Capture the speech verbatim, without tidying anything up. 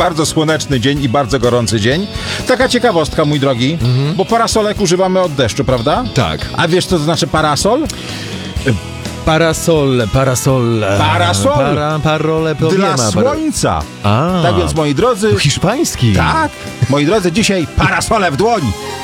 bardzo słoneczny dzień i bardzo gorący dzień. Taka ciekawostka, mój drogi, mhm. bo parasolek używamy od deszczu, prawda? Tak. A wiesz, co to znaczy parasol? Parasol, parasol. Parasol? Para, parole, Dla problema. słońca. A, Tak więc, moi drodzy... hiszpański. Tak, moi drodzy, dzisiaj parasole w dłoń.